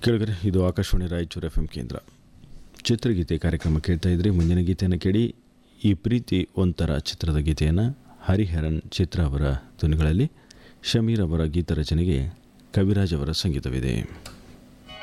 ಕೇಳಿದ್ರೆ ಇದು ಆಕಾಶವಾಣಿ ರಾಯಚೂರು FM ಕೇಂದ್ರ. ಚಿತ್ರಗೀತೆ ಕಾರ್ಯಕ್ರಮ ಕೇಳ್ತಾ ಇದ್ರಿ. ಮುಂದಿನ ಗೀತೆಯನ್ನು ಕೇಳಿ. ಈ ಪ್ರೀತಿ ಒಂಥರ ಚಿತ್ರದ ಗೀತೆಯನ್ನು ಹರಿಹರನ್ ಚಿತ್ರ ಅವರ ಧ್ವನಿಗಳಲ್ಲಿ ಶಮೀರ್ ಅವರ ಗೀತ ರಚನೆಗೆ ಕವಿರಾಜ್ ಅವರ ಸಂಗೀತವಿದೆ.